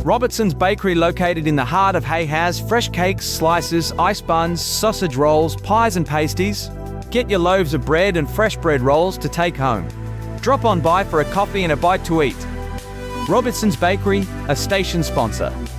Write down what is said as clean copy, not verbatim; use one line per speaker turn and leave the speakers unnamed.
Robertson's Bakery, located in the heart of Hay, has fresh cakes, slices, ice buns, sausage rolls, pies and pasties. Get your loaves of bread and fresh bread rolls to take home. Drop on by for a coffee and a bite to eat. Robertson's Bakery, a station sponsor.